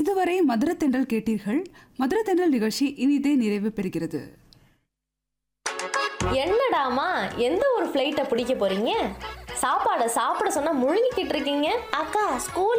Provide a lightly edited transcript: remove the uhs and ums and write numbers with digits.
இதுவரை மதுர தென்றல் கேட்டீர்கள். மதுர தென்றல் நிகழ்ச்சி இனிதே நிறைவு பெறுகிறது. என்னடாமா எந்த ஒரு ஃப்ளைட்டை பிடிக்க போறீங்க? சாப்பாடை சாப்பிட சொன்னா முழுங்கிக்கிட்டு இருக்கீங்க. அக்கா ஸ்கூல்